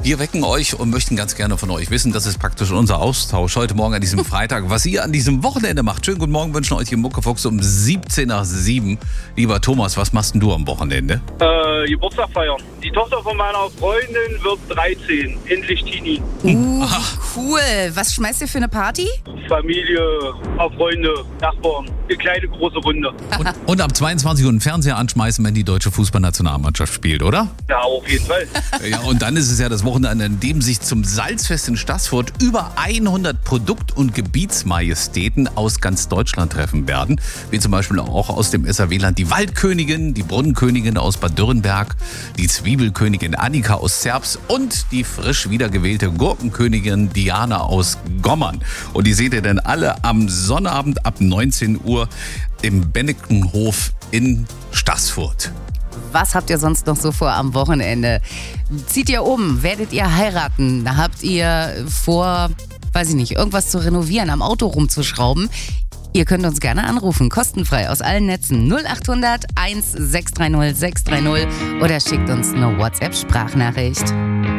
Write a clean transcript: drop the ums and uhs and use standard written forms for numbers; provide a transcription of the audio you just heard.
Wir wecken euch und möchten ganz gerne von euch wissen, das ist praktisch unser Austausch heute Morgen an diesem Freitag, was ihr an diesem Wochenende macht. Schönen guten Morgen, wünschen euch hier Muckefuchs um 7:17. Lieber Thomas, was machst denn du am Wochenende? Geburtstag feiern. Die Tochter von meiner Freundin wird 13. Endlich Teenie. Cool. Was schmeißt ihr für eine Party? Familie, paar Freunde, Nachbarn. Eine kleine, große Runde. Und ab 22 Uhr einen Fernseher anschmeißen, wenn die deutsche Fußballnationalmannschaft spielt, oder? Ja, auf jeden Fall. Ja, und dann ist es ja das Wochenende, an dem sich zum Salzfest in Staßfurt über 100 Produkt- und Gebietsmajestäten aus ganz Deutschland treffen werden. Wie zum Beispiel auch aus dem SAW-Land die Waldkönigin, die Brunnenkönigin aus Bad Dürrenberg, die Zwiebelkönigin Annika aus Zerbst und die frisch wiedergewählte Gurkenkönigin Diana aus Gommern. Und die seht ihr dann alle am Sonnabend ab 19 Uhr im Bennekenhof in Staßfurt. Was habt ihr sonst noch so vor am Wochenende? Zieht ihr um? Werdet ihr heiraten? Habt ihr vor, weiß ich nicht, irgendwas zu renovieren, am Auto rumzuschrauben? Ihr könnt uns gerne anrufen, kostenfrei aus allen Netzen 0800 1630 630 oder schickt uns eine WhatsApp-Sprachnachricht.